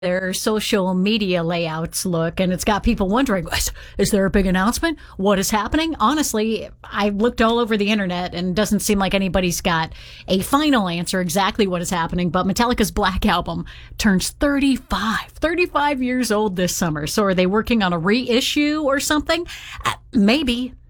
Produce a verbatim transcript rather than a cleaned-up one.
their social media layouts look, and it's got people wondering, is, is there a big announcement? What is happening? Honestly, I looked all over the internet and it doesn't seem like anybody's got a final answer exactly what is happening, but Metallica's Black Album turns thirty-five, thirty-five years old this summer. So are they working on a reissue or something? Uh, maybe.